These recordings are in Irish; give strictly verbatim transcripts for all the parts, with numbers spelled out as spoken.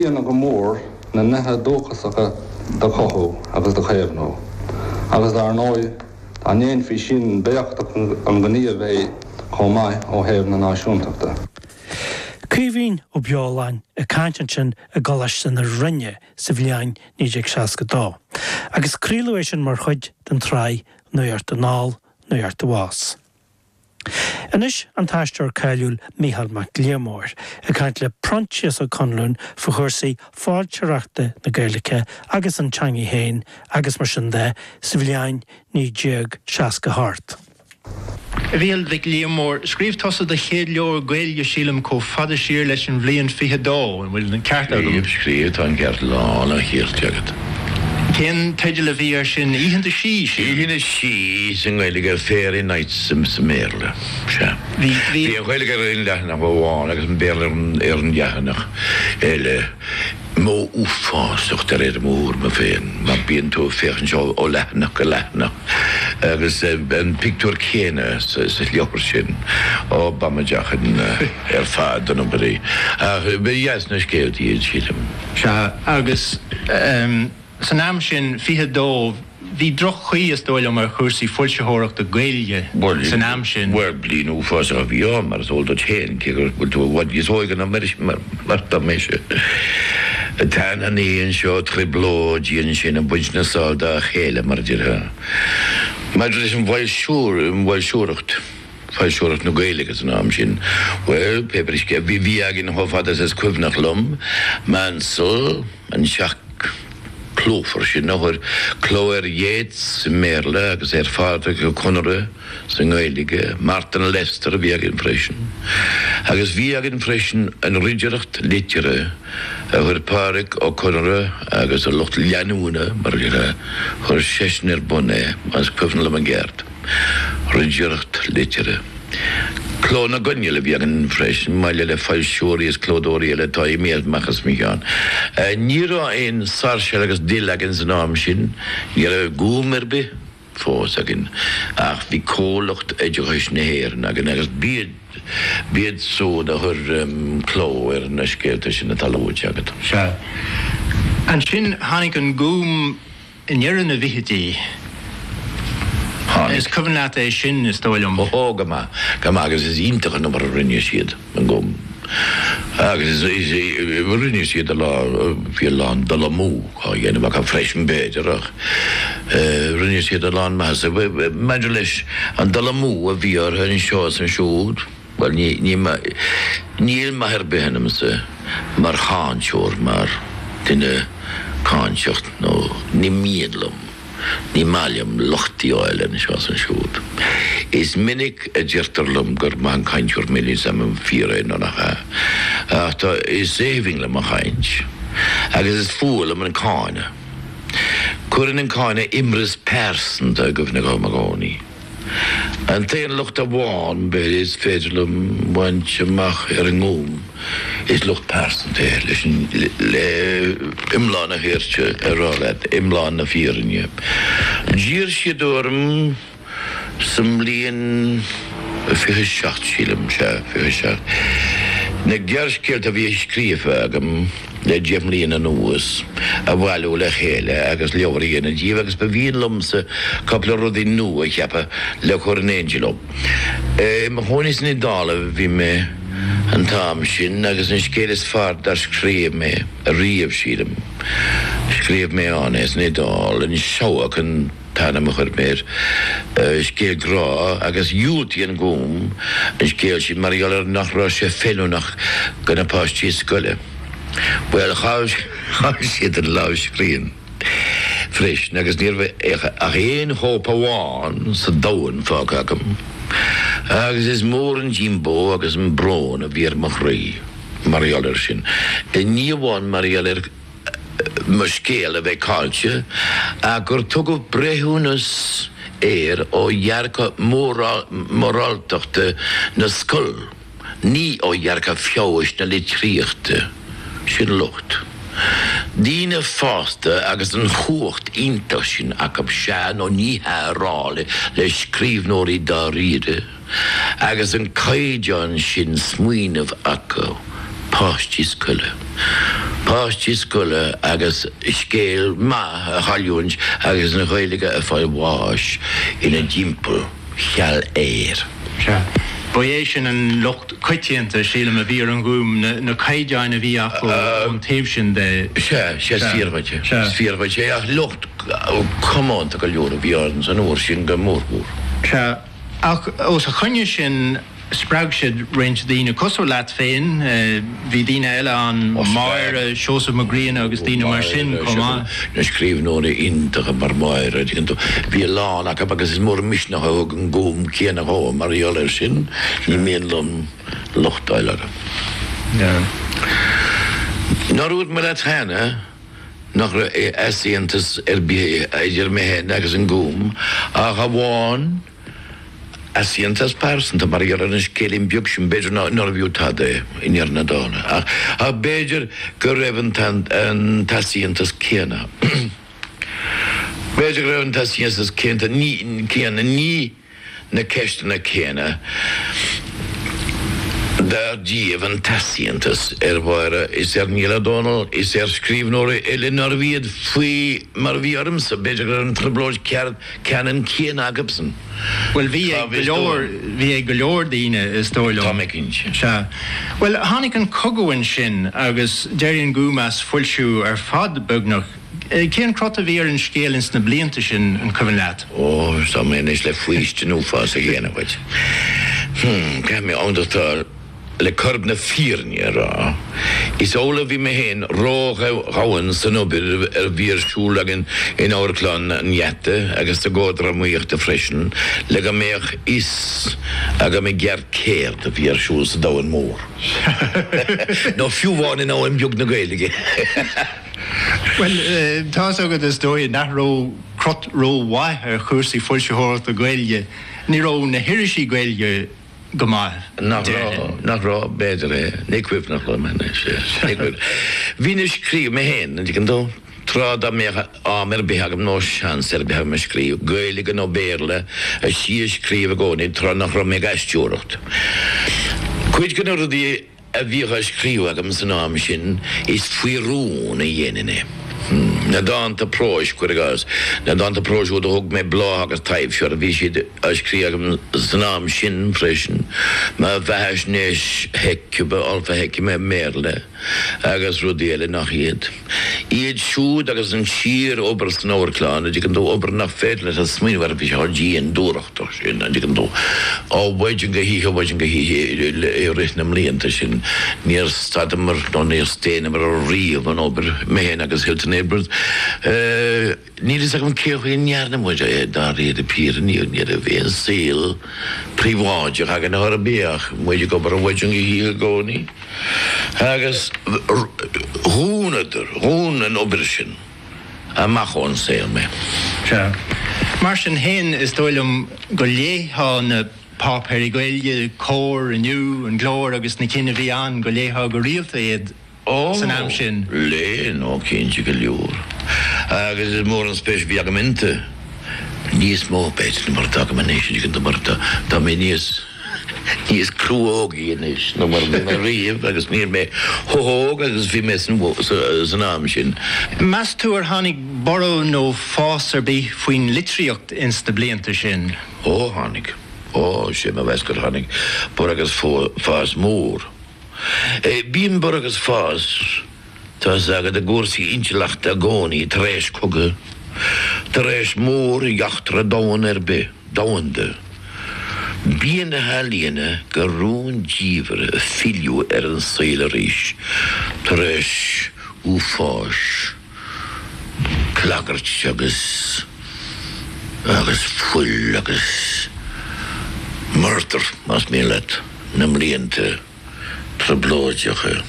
Ian go mór na nethe dóchasacha do chothú agus do chéimhnó. Agus dar nói tá néon fi sin beochtach an gníomh bheith chomáid ó thaobh na náisiúntaachta. Cíhín ó beálainn a caiintean sin a galais san na rinne sa bhliain nídéag seasca dó. Agus críluéis sin mar chuid den trai nuart a nál nuart a bhás. Inis an taisteoir cáiliúil Mícheál Mac Liammóir a caint le prontíos ó Conlún fa chuirsaí fáilteachta na Gaeilge agus an teangaí héin agus mar sin de sa bhliain nídéag seasca thart. Bhíal Vic Liammóir scríomh tosa de chéad leor Gaeilge sílim có fada sír leis an bhliain fiche dó an bhfuil an ceart agam. Scríomh scríomh tá an ceart lána chéirteagad. Cén teidir le bhí ar sin íhananta sí sí. Íhananta sí san Gaeilge féir in nait sim sa méarla. Bhí an Gaeilge in leathnach bháin agus an béarla ar an deachanach eile mó úfáiseach ar éad mór ma féin, ma bíon tú féchan seo ó leathnach go leathnach. Agus an pictúr céine sa leopar sin ó bamadeachan ar fad an obarí. Bhí dheasna scéaltaí iad sílim. Se agus san am sin fiche dó hí droch chuí is dóil mar chuirsaí fuilseóireacht do Gaeilge san am sin. Bhar blian úfáiseach a bhí á mar is óilta chéan cégur bhfuil tú bhaid is óigan mar tá méise. Tá an éon seo tribló díon sin an buidna sáda a chéile mar dtithe. Mar leis an bhail siúr an bhail siúireacht. Bhail siúireacht na Gaeilge san am sin. Well, peperisce bhí bhí agin hofadas as cuimhnach lom, mansol an seach clófar sin nachir clóir Yates méarla agus ar fáda go conire san Gaeilge, Martin Lester bhí agin freisin. Agus bhí agin freisin an rideireacht litere a chuir páric ó conire agus a lucht leanúna mar gur chuir seisnir bonné as cuimhna le an gceart. Rideireacht litere. Clóna gunne le bhí agin freisin, maile le fáil siúrí is clódóí le tá i méad machas míán. Ní rá éon sarse agus dil agin san am sin, ní le gúmar be fós agin, ach bhí cólacht éideachis na héireann agin agus bíad bíad sód a chur cló ar na scéalta sin na talúid agad. Se. An sin tháinig an gúm in dhearann na bhíchití. Is cyfnad é sin is dóilm. Ó, gama. Gama agus is ítach an mar a rinne siad an gom. Agus is rinne siad a lá fi lán dal mú á dhéanam ac a freisin béidirach. Rinne siad a lán mas. Meidir leis an dal mú a bhí ar an seo an siúd. Wel, níl ma her behanam sa mar cháinseoir mar dine cáinseocht nó ní miadlam. Ní máliam lochtaí áil an seo an siúd. Is minic a deirtarlam gur man caintúr milí sam an fíra nó nach ach tá is éhing le a chaint. Agus is fúil am an cáine. Cuireann an cáine imris persan a gofna go magóní. An téan lucht a bháin be is féidirlam bhaint amach ar an ngúm. Is lucht persan té leis le imláán a hirte ar ráleid, imláán na fírinne. Dír siad orm sam líon fiche seacht sílim se fiche seacht. Na gearscéalt a bhí scríomh agam le déim líon an ús a bhhailú le chéile agus leabhar dhéana díomh agus ba bhíon lumsa coppla rudí nua cheappa le chur an Angelo. Ma hónis ní dála bhí me an tám sin agus an scélas fard ar scríomh me a riamh sílim. Scríomh me an es ní dál an seoach an tána mo chur méir scéal grá agus dúltaí an gúm an scéal sin marialar nach rá sé féúnach gona páistí scoile. Well, cháis siad an lá scríon fris agus níor a héon hópa bháin sa dóin fág agam. Agus is mór an Jimbo agus an brón a bhíar mo chraí marialar sin. Ní bháin marialar mar scéal a bheith cáilte a gur tugad brethúnas éir ó dhearca morálteachta na scoil, ní ó dhearca feabhais na litríochta sin lucht. Dína fásta agus an chuacht ionta sin ach ab sean ó níthe rála le scríbhnóirí dá riide agus an caideán sin smaoinemh acu páistí scoile. Páistí scoile agus scéal ma a chaúint agus na ghaeilge a fáil bháis ina dimple cheall éir. Ba é sin an locht coitianta síle a bhí an gúm na caiideáin a bhí acu an taobh sin de... Se, sé sfíorhaite. Sfíorhaite ach locht cumánta go leor a bhíardan san uair sin go mórbúr. Se, ach os a chuine sin spraag siad range dína cosú leat féin, bhí dína eile an mair seosa magríana agus dína mar sin comá. Na scríb nóra intacha mar mair, bhí lán ach agus is mór misnach ag an gúm céanna hó mar eolir sin, ní méonlam lochtáileara. Nar úd mar a tháina, nach eisiantas ar bí idir méhéin agus an gúm, ach a bháin Asiantas persanta mar ar an scélim beag sin beidir nar bhíú tada in ar na dána. A beidir go raibh an tasiantas céana. Beidir raibh an tasiantas céanta ní céana ní na ceistena céana. Daar díomh an tasiantas ar bhaire is ar níla dónal, is ar scríbnóra eile nar bhíad faoi mar bhí armsa beidir an tribblóid ceanan céan agabsan. Well, bhí ag goleor bhí ag goleor daoine is dóilm. Tá mecinn sin. Se. Well, tháinig an cogadhain sin agus déiríonn gúmas fuilsiú ar fad beagnach. Cén crota bhí ar an scéalins na blianta sin an cuimhin leat? Ó, sa mé is le faoiste nó fás a dhéanamhaid. Hm, ceim mé andartar le corb na fíorne rá. Is óla bhí mé héin rá ghawan san obair ar bhíar siúlagin in áirclán an jette agus a gódra muocht a freisin le go méach is aga mé gear céir a bhíar siúl sa dáin mór. Nó fiúháin in áin beag na gailige. Well, tá agad is dói nach ró crot ró waithe chuirsaí fuilse hóirt a gailge, ní ró na hirisí gailge gomáil. Nach rá, nach rá beidir é, nícuibh nach le mena sé. Bhí na scríb mé héin, an dígan dó, trád a mé ámar behagam nó seans ar behagam a scríb, gailige nó béirle, a sí scríb a gcónaí, trád nach rá mé gaistiúireacht. Cuid gan oradí a bhíocha scríb agam san am sin is faoi rún a dhéanaine. Na dáanta próis cuiregas, na dáanta próis bhúd a thug mé blá agus taobh seoir a bhí siad a scríb agam san am sin freisin, má bheithis níos heiciúba alfa heici mé méirle agus rudí eile nach iad. Iad siúd agus an sír obair san áirclán, a dígan dó obair nach féit le a smíhar bhí sé díon dúireachta sin, a dígan dó á bhaidin go hícha bhaidin go hí i rithna mlíonta sin, níor stadamar nó níor stéanamar a riamh an obair méhéin agus hiltan ébrad. Níl is ag an céoch in nearna muid é dar iad a pír níor níor a bhéon síl príváideach ag an ára béach muid go bar a bhaidin go hí a gcónaí. Agus rúnadar, rún an obair sin a machón séil me. Se. Mar sin héin is dóilm go létha na pápéir i gailge cór aniu an glór agus na cinna bhí an go létha go rialta iad san am sin. Le, nó cinnte go leor. Agus is mór an spéis bheagamente. Níos mó beidir mar tagamanéis dígan do mar tá mé níos níos cruógaí inis nó mar mé riamh agus níor mé thóg agus bhí mé san am sin. Meas tú ar tháinig boró nó fás ar bí faoin litríocht ins na blianta sin? Ó, tháinig. Ó, sé má bheits gur tháinig bor agus fás mór. Bím bor agus fás tá agad a gúrsaí intileacht a gcónaí tréis coga, tréis mór jachtra dáin ar be, dáinde. Bíon na halíana go rún díomhar a filiú ar an saoile ríis, tréis ú fás, clagart agus agus full agus murder mas mé let na mlíonta trablóideacha.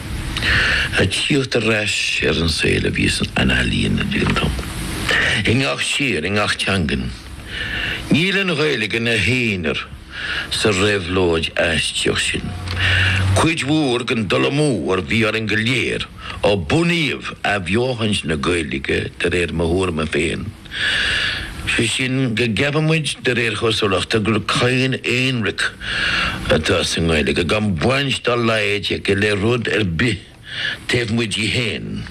A tíocht a reis ar an saoile bhís an halíana dígan tom. Ingach siar, ingach teangan. Níl an ghaeilge na héanaar sa réibhlóid aisteach sin. Cuid mhór gan dolamú ar bhí ar an go léir ó buníomh a bheochans na ghaeilge de réir mathúr ma féin. Sé sin go gabhamid de réir chosolacht a gur cain éonric atá san ghaeilge gan bhaint dá laid go le rud ar bi Taven with ye hen.